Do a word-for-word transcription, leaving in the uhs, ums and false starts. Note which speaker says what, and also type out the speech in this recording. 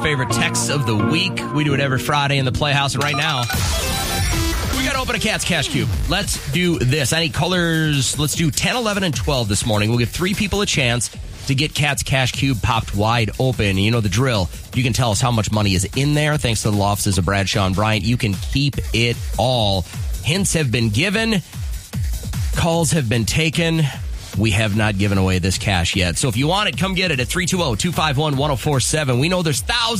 Speaker 1: Favorite texts of the week. We do it every Friday in the Playhouse, and right now we got to open a Cat's Cash Cube. Let's do this. I need colors. Let's do ten, eleven, and twelve this morning. We'll give three people a chance to get Cat's Cash Cube popped wide open. You know the drill. You can tell us how much money is in there. Thanks to the law offices of Bradshaw and Bryant, you can keep it all. Hints have been given. Calls have been taken. We have not given away this cash yet. So if you want it, come get it at three two zero, two five one, one zero four seven. We know there's thousands